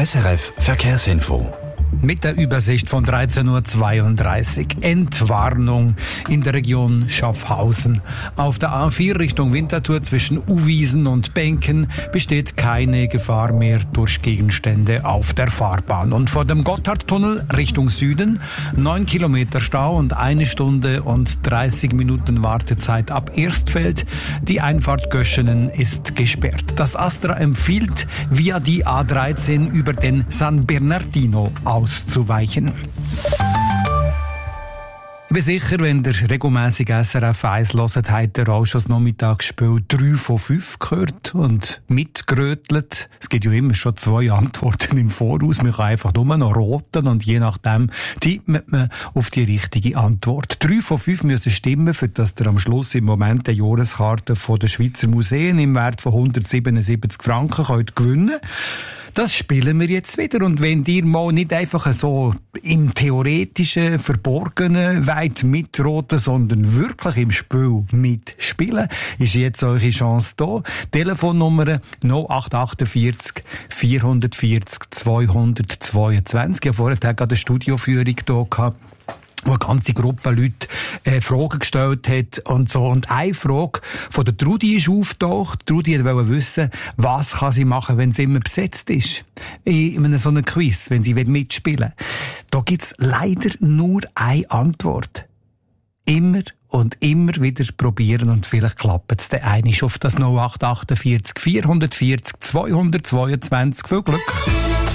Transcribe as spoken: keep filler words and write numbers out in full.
S R F Verkehrsinfo. Mit der Übersicht von dreizehn Uhr zweiunddreißig. Entwarnung in der Region Schaffhausen. Auf der A vier Richtung Winterthur zwischen Uwiesen und Benken besteht keine Gefahr mehr durch Gegenstände auf der Fahrbahn. Und vor dem Gotthardtunnel Richtung Süden neun Kilometer Stau und eine Stunde und dreißig Minuten Wartezeit ab Erstfeld. Die Einfahrt Göschenen ist gesperrt. Das Astra empfiehlt, via die A dreizehn über den San Bernardino auszuweichen. Ich bin sicher, wenn ihr regelmässig S R F eins hört, habt ihr auch schon das Nachmittagsspiel drei von fünf gehört und mitgerötelt. Es gibt ja immer schon zwei Antworten im Voraus. Man kann einfach nur noch roten und je nachdem tippt man auf die richtige Antwort. Drei von fünf müssen stimmen, für dass ihr am Schluss im Moment eine Jahreskarte von den Schweizer Museen im Wert von hundertsiebenundsiebzig Franken könnt gewinnen. Das spielen wir jetzt wieder. Und wenn ihr mal nicht einfach so im theoretischen, verborgenen weit mitroten, sondern wirklich im Spiel mitspielen, ist jetzt eure Chance da. Telefonnummer null acht achtundvierzig vierhundertvierzig zweihundertzweiundzwanzig. Ich habe vorher gerade eine Studioführung hier gehabt, wo eine ganze Gruppe Leute äh, Fragen gestellt hat und so. Und eine Frage von der Trudi ist aufgetaucht. Trudi wollte wissen, was kann sie machen, wenn sie immer besetzt ist. In einem so einem Quiz, wenn sie mitspielen will. Da gibt's leider nur eine Antwort. Immer und immer wieder probieren und vielleicht klappt es dann einmal auf das null acht achtundvierzig vierhundertvierzig zweihundertzweiundzwanzig. Viel Glück!